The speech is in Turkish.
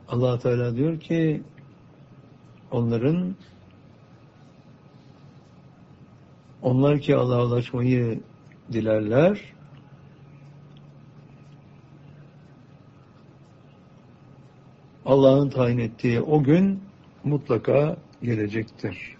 Allah Teala diyor ki onlar ki Allah'a ulaşmayı dilerler, Allah'ın tayin ettiği o gün mutlaka gelecektir.